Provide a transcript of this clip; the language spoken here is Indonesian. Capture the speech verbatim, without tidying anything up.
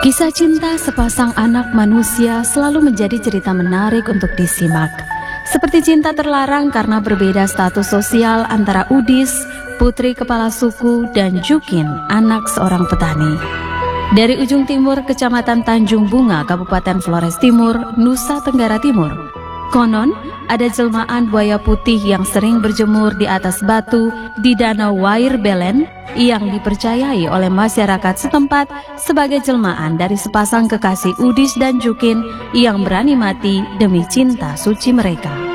Kisah cinta sepasang anak manusia selalu menjadi cerita menarik untuk disimak. Seperti cinta terlarang karena berbeda status sosial antara Udis, putri kepala suku, dan Jukin, anak seorang petani. Dari ujung timur Kecamatan Tanjung Bunga, Kabupaten Flores Timur, Nusa Tenggara Timur, konon ada jelmaan buaya putih yang sering berjemur di atas batu di Danau Wair Belen yang dipercayai oleh masyarakat setempat sebagai jelmaan dari sepasang kekasih Udis dan Jukin yang berani mati demi cinta suci mereka.